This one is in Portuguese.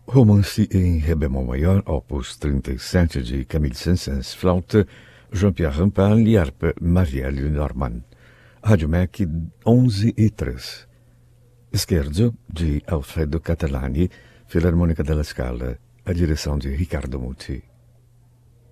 Romance em Ré bemol maior, opus 37 de Camille Saint-Saëns, flauta, Jean-Pierre Rampal e harpa Marielle Norman. Rádio MEC 11:03. Scherzo de Alfredo Catalani, Filarmônica della Scala, a direção de Ricardo Muti.